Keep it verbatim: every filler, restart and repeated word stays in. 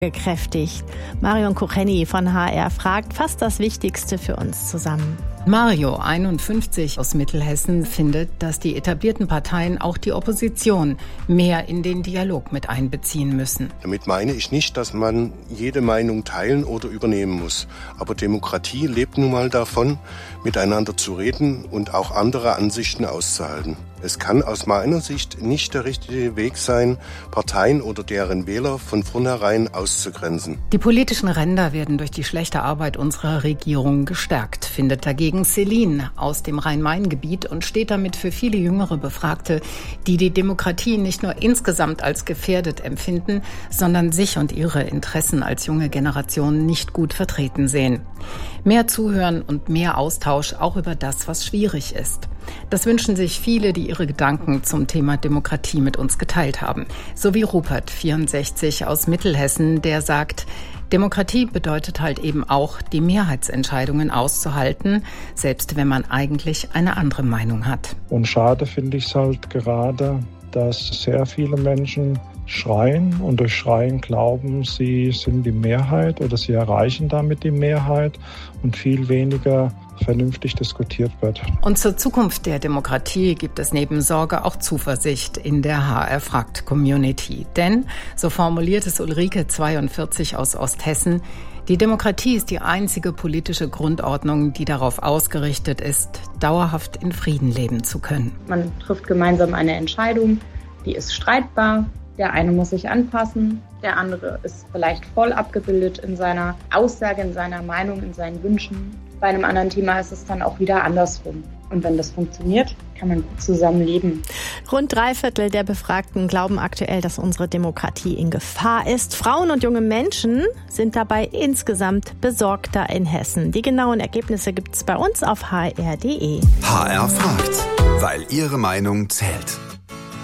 gekräftigt. Marion Kucheni von H R fragt, fasst das Wichtigste für uns zusammen. Mario, einundfünfzig, aus Mittelhessen, findet, dass die etablierten Parteien auch die Opposition mehr in den Dialog mit einbeziehen müssen. Damit meine ich nicht, dass man jede Meinung teilen oder übernehmen muss. Aber Demokratie lebt nun mal davon, miteinander zu reden und auch andere Ansichten auszuhalten. Es kann aus meiner Sicht nicht der richtige Weg sein, Parteien oder deren Wähler von vornherein auszugrenzen. Die politischen Ränder werden durch die schlechte Arbeit unserer Regierung gestärkt, findet dagegen Celine aus dem Rhein-Main-Gebiet und steht damit für viele jüngere Befragte, die die Demokratie nicht nur insgesamt als gefährdet empfinden, sondern sich und ihre Interessen als junge Generation nicht gut vertreten sehen. Mehr Zuhören und mehr Austausch auch über das, was schwierig ist. Das wünschen sich viele, die ihre Gedanken zum Thema Demokratie mit uns geteilt haben. So wie Rupert, vierundsechzig, aus Mittelhessen, der sagt, Demokratie bedeutet halt eben auch, die Mehrheitsentscheidungen auszuhalten, selbst wenn man eigentlich eine andere Meinung hat. Und schade finde ich es halt gerade, dass sehr viele Menschen schreien und durch Schreien glauben, sie sind die Mehrheit oder sie erreichen damit die Mehrheit und viel weniger vernünftig diskutiert wird. Und zur Zukunft der Demokratie gibt es neben Sorge auch Zuversicht in der H R-Fragt-Community. Denn, so formuliert es Ulrike, zweiundvierzig, aus Osthessen, die Demokratie ist die einzige politische Grundordnung, die darauf ausgerichtet ist, dauerhaft in Frieden leben zu können. Man trifft gemeinsam eine Entscheidung, die ist streitbar. Der eine muss sich anpassen, der andere ist vielleicht voll abgebildet in seiner Aussage, in seiner Meinung, in seinen Wünschen. Bei einem anderen Thema ist es dann auch wieder andersrum. Und wenn das funktioniert, kann man gut zusammenleben. Rund drei Viertel der Befragten glauben aktuell, dass unsere Demokratie in Gefahr ist. Frauen und junge Menschen sind dabei insgesamt besorgter in Hessen. Die genauen Ergebnisse gibt es bei uns auf h r punkt d e. H R fragt, weil Ihre Meinung zählt.